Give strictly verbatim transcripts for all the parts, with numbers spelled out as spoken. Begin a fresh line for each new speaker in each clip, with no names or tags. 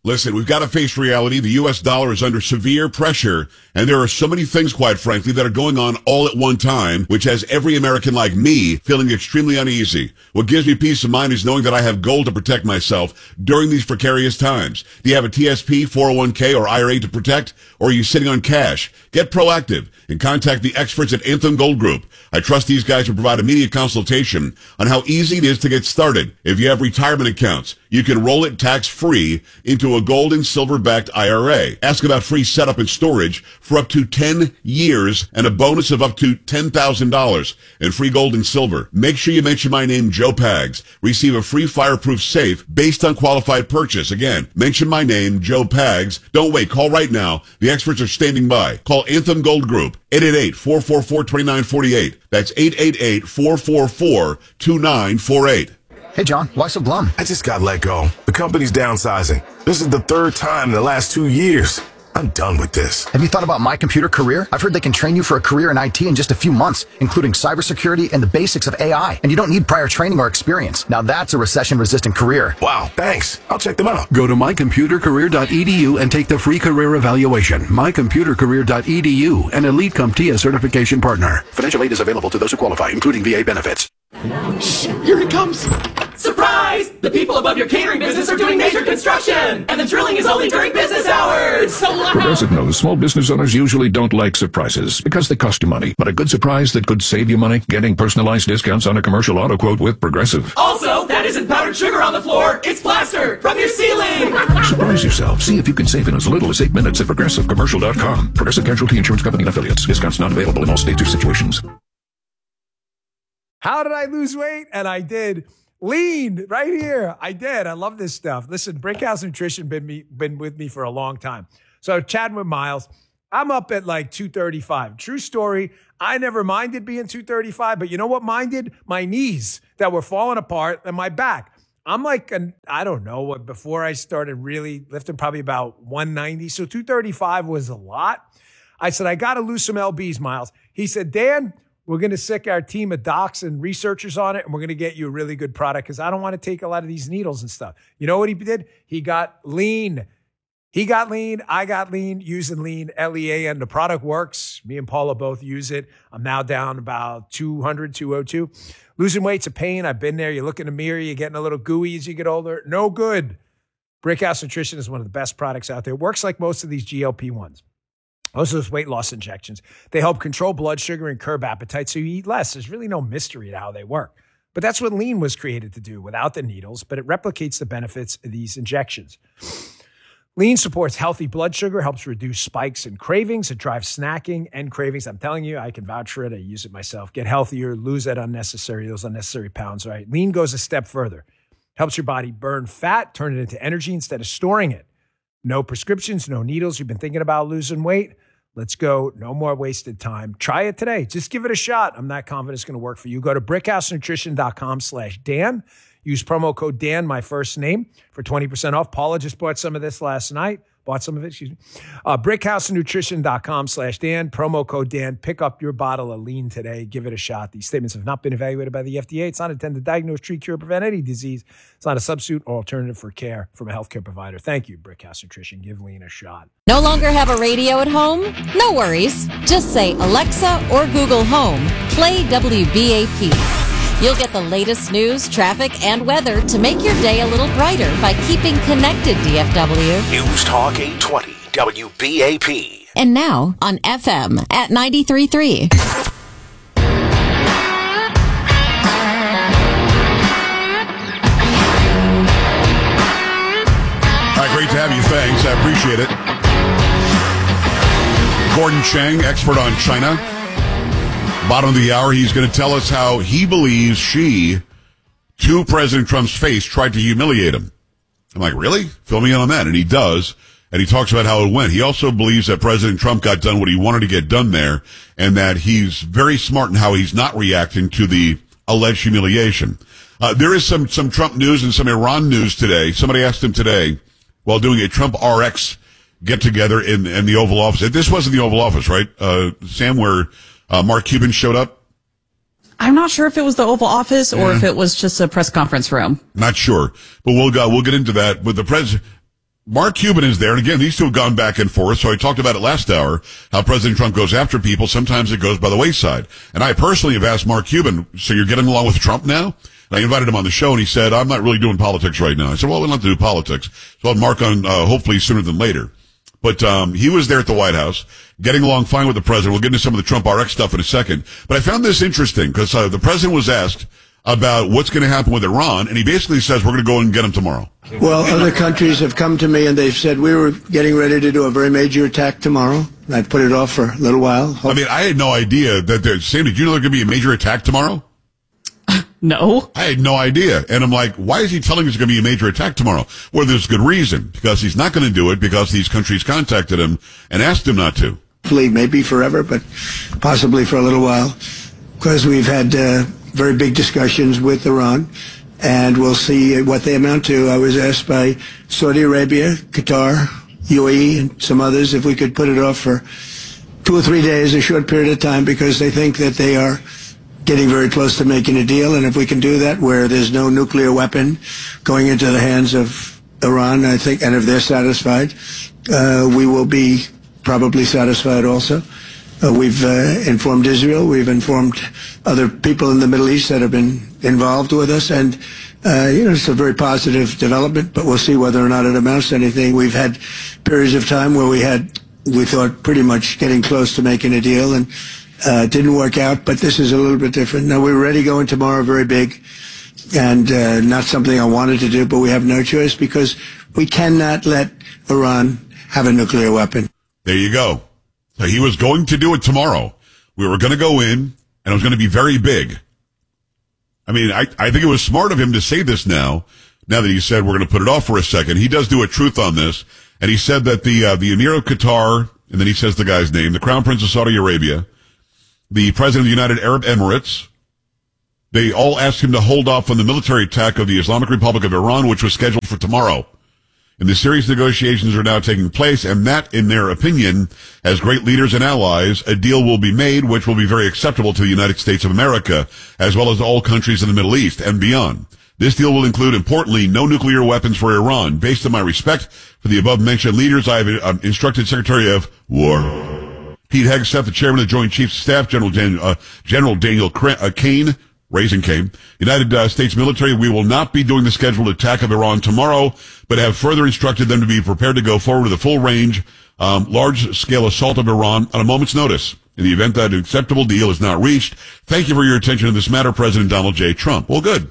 Listen, we've got to face reality. The U S dollar is under severe pressure, and there are so many things, quite frankly, that are going on all at one time, which has every American like me feeling extremely uneasy. What gives me peace of mind is knowing that I have gold to protect myself during these precarious times. Do you have a T S P, four oh one k, or I R A to protect, or are you sitting on cash? Get proactive and contact the experts at Anthem Gold Group. I trust these guys will provide immediate consultation on how easy it is to get started. If you have retirement accounts, you can roll it tax-free into a gold and silver-backed I R A. Ask about free setup and storage for up to ten years and a bonus of up to ten thousand dollars and free gold and silver. Make sure you mention my name, Joe Pags. Receive a free fireproof safe based on qualified purchase. Again, mention my name, Joe Pags. Don't wait. Call right now. The experts are standing by. Call Anthem Gold Group, eight eight eight, four four four, two nine four eight. That's eight eight eight, four four four, two nine four eight.
Hey, John, why so glum?
I just got let go. The company's downsizing. This is the third time in the last two years. I'm done with this.
Have you thought about My Computer Career? I've heard they can train you for a career in I T in just a few months, including cybersecurity and the basics of A I. And you don't need prior training or experience. Now that's a recession-resistant career.
Wow, thanks. I'll check them out.
Go to my computer career dot e d u and take the free career evaluation. my computer career dot e d u, an Elite CompTIA certification partner. Financial aid is available to those who qualify, including V A benefits.
Shh, here it comes. Surprise! The people above your catering business are doing major construction, and the drilling is only during business hours. So loud.
Progressive knows small business owners usually don't like surprises because they cost you money. But a good surprise that could save you money, getting personalized discounts on a commercial auto quote with Progressive.
Also, that isn't powdered sugar on the floor. It's plaster from your ceiling.
Surprise yourself. See if you can save in as little as eight minutes at progressive commercial dot com. Progressive Casualty Insurance Company and affiliates. Discounts not available in all states or situations.
How did I lose weight? And I did. Lean right here. I did. I love this stuff. Listen, Brickhouse Nutrition been me been with me for a long time. So chatting with Miles, I'm up at like two thirty-five. True story. I never minded being two thirty-five, but you know what minded? My knees that were falling apart and my back. I'm like, an, I don't know what, before I started really lifting, probably about one ninety. So two thirty-five was a lot. I said, I got to lose some L Bs, Miles. He said, Dan, we're going to sick our team of docs and researchers on it, and we're going to get you a really good product because I don't want to take a lot of these needles and stuff. You know what he did? He got lean. He got lean. I got lean using lean, L E A N. The product works. Me and Paula both use it. I'm now down about two hundred, two oh two. Losing weight's a pain. I've been there. You look in the mirror, you're getting a little gooey as you get older. No good. Brickhouse Nutrition is one of the best products out there. It works like most of these G L P ones. Most of those weight loss injections. They help control blood sugar and curb appetite so you eat less. There's really no mystery to how they work. But that's what lean was created to do without the needles, but it replicates the benefits of these injections. Lean supports healthy blood sugar, helps reduce spikes and cravings. It drives snacking and cravings. I'm telling you, I can vouch for it. I use it myself. Get healthier, lose that unnecessary, those unnecessary pounds, right? Lean goes a step further. Helps your body burn fat, turn it into energy instead of storing it. No prescriptions, no needles. You've been thinking about losing weight? Let's go. No more wasted time. Try it today. Just give it a shot. I'm not confident it's going to work for you. Go to brickhousenutrition.com slash Dan. Use promo code Dan, my first name, for twenty percent off. Paula just bought some of this last night. Bought some of it, excuse me. Uh, brickhousenutrition.com slash Dan. Promo code Dan. Pick up your bottle of lean today. Give it a shot. These statements have not been evaluated by the F D A. It's not intended to diagnose, treat, cure, prevent any disease. It's not a substitute or alternative for care from a healthcare provider. Thank you, Brickhouse Nutrition. Give lean a shot.
No longer have a radio at home? No worries. Just say, Alexa or Google Home, play W B A P. You'll get the latest news, traffic, and weather to make your day a little brighter by keeping connected, D F W.
News Talk eight twenty, W B A P.
And now on F M at ninety-three point three.
All right, great to have you. Thanks. I appreciate it. Gordon Chang, expert on China. Bottom of the hour, he's going to tell us how he believes she, to President Trump's face, tried to humiliate him. I'm like, really? Fill me in on that. And he does. And he talks about how it went. He also believes that President Trump got done what he wanted to get done there, and that he's very smart in how he's not reacting to the alleged humiliation. Uh, there is some, some Trump news and some Iran news today. Somebody asked him today, while doing a Trump R X get-together in, in the Oval Office. This wasn't the Oval Office, right, uh, Sam, where Uh, Mark Cuban showed up?
I'm not sure if it was the Oval Office or
yeah.
if it was just a press conference room.
Not sure, but we'll go, we'll get into that with the president. Mark Cuban is there, and again, these two have gone back and forth, so I talked about it last hour, how President Trump goes after people. Sometimes it goes by the wayside. And I personally have asked Mark Cuban, so you're getting along with Trump now? And I invited him on the show, and he said, I'm not really doing politics right now. I said, well, we don't have to do politics. So I'll have Mark on, uh, hopefully sooner than later. But um he was there at the White House, getting along fine with the president. We'll get into some of the Trump R X stuff in a second. But I found this interesting, because uh, the president was asked about what's going to happen with Iran, and he basically says, we're going to go and get him tomorrow.
Well, other countries have come to me and they've said we were getting ready to do a very major attack tomorrow. I put it off for a little while.
I mean, I had no idea that there's, Sam, did you know there's going to be a major attack tomorrow?
No.
I had no idea. And I'm like, why is he telling us there's going to be a major attack tomorrow? Well, there's good reason, because he's not going to do it because these countries contacted him and asked him not to.
Maybe forever, but possibly for a little while, because we've had uh, very big discussions with Iran, and we'll see what they amount to. I was asked by Saudi Arabia, Qatar, U A E, and some others if we could put it off for two or three days, a short period of time, because they think that they are getting very close to making a deal. And if we can do that where there's no nuclear weapon going into the hands of Iran, I think, and if they're satisfied, uh, we will be probably satisfied also. Uh, we've uh, informed Israel. We've informed other people in the Middle East that have been involved with us. And, uh, you know, it's a very positive development, but we'll see whether or not it amounts to anything. We've had periods of time where we had, we thought, pretty much getting close to making a deal, and uh, it didn't work out. But this is a little bit different. Now, we're ready going tomorrow, very big, and uh, not something I wanted to do, but we have no choice, because we cannot let Iran have a nuclear weapon.
There you go. So he was going to do it tomorrow. We were going to go in, and it was going to be very big. I mean, I, I think it was smart of him to say this now, now that he said we're going to put it off for a second. He does do a truth on this, and he said that the uh, the Emir of Qatar, and then he says the guy's name, the Crown Prince of Saudi Arabia, the President of the United Arab Emirates, they all asked him to hold off on the military attack of the Islamic Republic of Iran, which was scheduled for tomorrow. And the serious negotiations are now taking place, and that, in their opinion, as great leaders and allies, a deal will be made which will be very acceptable to the United States of America, as well as all countries in the Middle East and beyond. This deal will include, importantly, no nuclear weapons for Iran. Based on my respect for the above-mentioned leaders, I have uh, instructed Secretary of War Pete Hegseth, the Chairman of the Joint Chiefs of Staff, General, Dan- uh, General Daniel Cra- uh, Kane, Raising Cane, United uh, States military, we will not be doing the scheduled attack of Iran tomorrow, but have further instructed them to be prepared to go forward with a full-range, um, large-scale assault of Iran on a moment's notice in the event that an acceptable deal is not reached. Thank you for your attention to this matter, President Donald J. Trump. Well, good.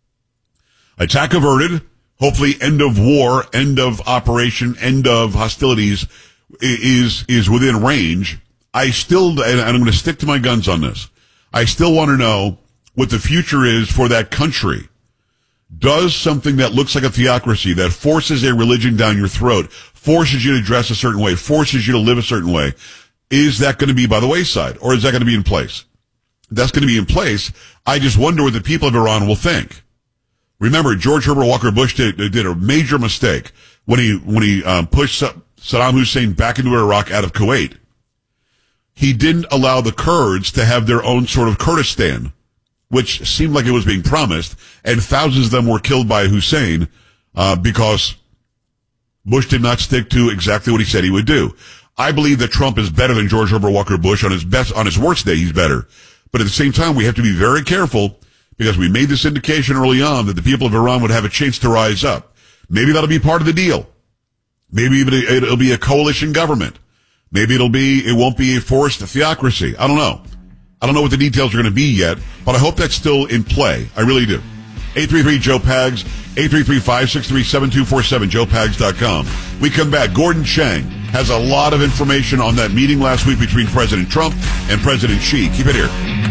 Attack averted. Hopefully, end of war, end of operation, end of hostilities is is within range. I still, and I'm going to stick to my guns on this, I still want to know what the future is for that country. Does something that looks like a theocracy, that forces a religion down your throat, forces you to dress a certain way, forces you to live a certain way, is that going to be by the wayside, or is that going to be in place? That's going to be in place. I just wonder what the people of Iran will think. Remember, George Herbert Walker Bush did, did a major mistake when he when he um, pushed Saddam Hussein back into Iraq out of Kuwait. He didn't allow the Kurds to have their own sort of Kurdistan, which seemed like it was being promised, and thousands of them were killed by Hussein uh, because Bush did not stick to exactly what he said he would do. I believe that Trump is better than George Herbert Walker Bush. On his best, on his worst day, he's better. But at the same time, we have to be very careful, because we made this indication early on that the people of Iran would have a chance to rise up. Maybe that'll be part of the deal. Maybe it'll be a coalition government. Maybe it'll be, it won't be a forced theocracy. I don't know. I don't know what the details are going to be yet, but I hope that's still in play. I really do. eight three three Joe Pags, eight three three, five six three, seven two four seven, joe pags dot com. We come back. Gordon Chang has a lot of information on that meeting last week between President Trump and President Xi. Keep it here.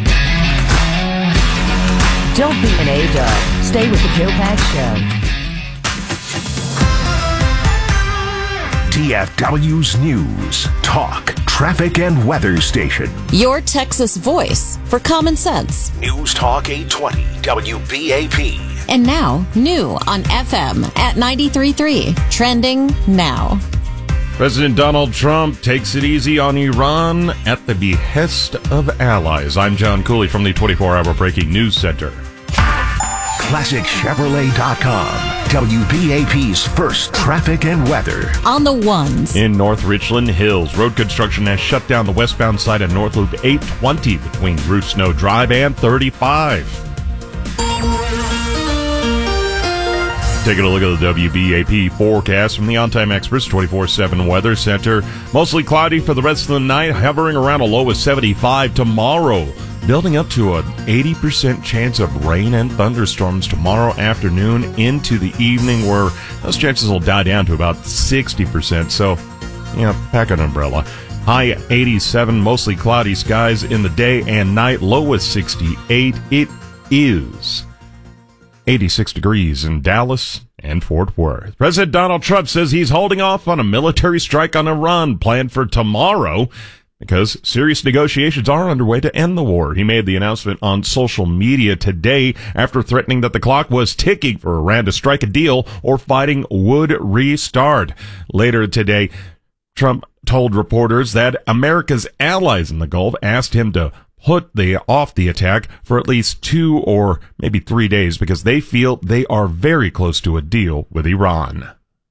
Don't be an A-dog. Stay with the Joe Pags Show.
T F W's News, Talk, Traffic, and Weather Station.
Your Texas voice for common sense.
News Talk eight twenty W B A P.
And now, new on F M at ninety-three point three. Trending now.
President Donald Trump takes it easy on Iran at the behest of allies. I'm John Cooley from the twenty-four hour Breaking News Center.
classic chevrolet dot com. W B A P's first traffic and weather.
On the ones.
In North Richland Hills, road construction has shut down the westbound side of North Loop eight twenty between Ruth Snow Drive and thirty-five. Taking a look at the W B A P forecast from the On Time Experts twenty-four seven Weather Center. Mostly cloudy for the rest of the night, hovering around a low of seventy-five tomorrow. Building up to an eighty percent chance of rain and thunderstorms tomorrow afternoon into the evening, where those chances will die down to about sixty percent. So, you know, pack an umbrella. High eighty-seven, mostly cloudy skies in the day and night. Low is sixty-eight. It is eighty-six degrees in Dallas and Fort Worth. President Donald Trump says he's holding off on a military strike on Iran planned for tomorrow because serious negotiations are underway to end the war. He made the announcement on social media today after threatening that the clock was ticking for Iran to strike a deal or fighting would restart. Later today, Trump told reporters that America's allies in the Gulf asked him to put the off the attack for at least two or maybe three days because they feel they are very close to a deal with Iran.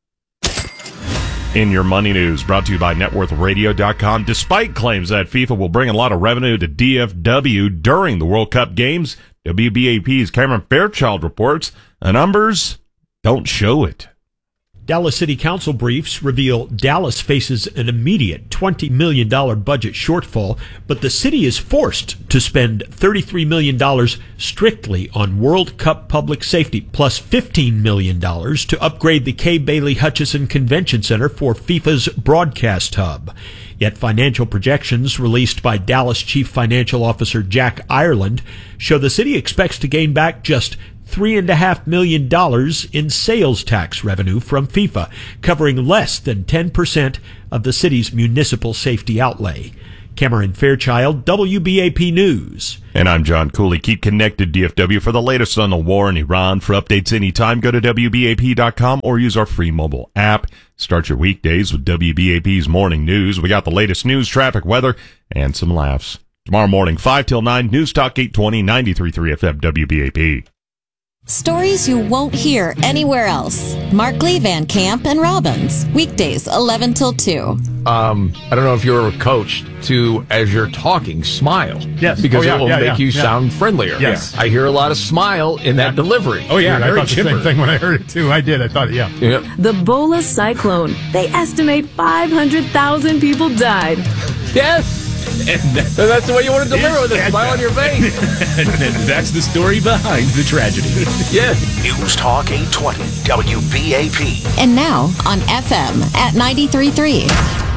In your money news, brought to you by net worth radio dot com. Despite claims that FIFA will bring a lot of revenue to D F W during the World Cup games, W B A P's Cameron Fairchild reports the numbers don't show it.
Dallas City Council briefs reveal Dallas faces an immediate twenty million dollars budget shortfall, but the city is forced to spend thirty-three million dollars strictly on World Cup public safety, plus fifteen million dollars to upgrade the Kay Bailey Hutchison Convention Center for FIFA's broadcast hub. Yet financial projections released by Dallas Chief Financial Officer Jack Ireland show the city expects to gain back just three and a half million dollars in sales tax revenue from FIFA, covering less than ten percent of the city's municipal safety outlay. Cameron Fairchild, W B A P News.
And I'm John Cooley. Keep connected, D F W, for the latest on the war in Iran. For updates anytime, go to W B A P dot com or use our free mobile app. Start your weekdays with W B A P's Morning News. We got the latest news, traffic, weather, and some laughs. Tomorrow morning, five till nine, News Talk eight twenty, ninety-three point three F M, W B A P.
Stories you won't hear anywhere else. Markley, Van Camp, and Robbins. Weekdays, eleven till two.
Um, I don't know if you're coached to, as you're talking, smile.
Yes.
Because
oh, yeah,
it will
yeah,
make
yeah,
you
yeah.
sound friendlier.
Yes.
I hear a lot of smile in that delivery.
Oh, yeah.
You're
I
very
thought the
chipper.
same thing when I heard it, too. I did. I thought, yeah.
Yep.
The Bola Cyclone. They estimate five hundred thousand people died.
Yes. And that, that's the way you want to deliver with a smile on your face.
And that's the story behind the tragedy.
Yeah.
News Talk eight twenty, W B A P.
And now on F M at ninety-three point three.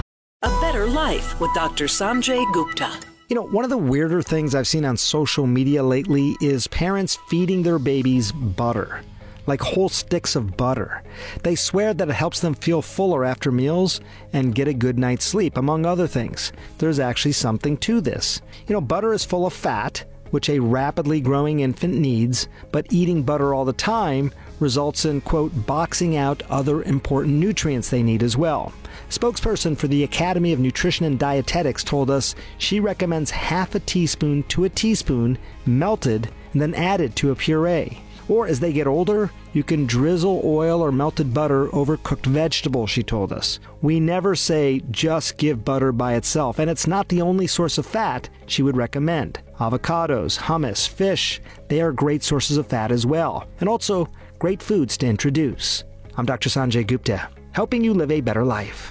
A Better Life with Doctor Sanjay Gupta.
You know, one of the weirder things I've seen on social media lately is parents feeding their babies butter. Like whole sticks of butter. They swear that it helps them feel fuller after meals and get a good night's sleep, among other things. There's actually something to this. You know, butter is full of fat, which a rapidly growing infant needs, but eating butter all the time results in, quote, boxing out other important nutrients they need as well. Spokesperson for the Academy of Nutrition and Dietetics told us she recommends half a teaspoon to a teaspoon melted and then added to a puree. Or as they get older, you can drizzle oil or melted butter over cooked vegetables, she told us. We never say just give butter by itself, and it's not the only source of fat she would recommend. Avocados, hummus, fish, they are great sources of fat as well, and also great foods to introduce. I'm Doctor Sanjay Gupta, helping you live a better life.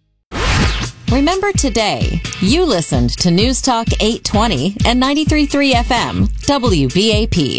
Remember today, you listened to News Talk eight twenty and ninety-three point three F M, W B A P.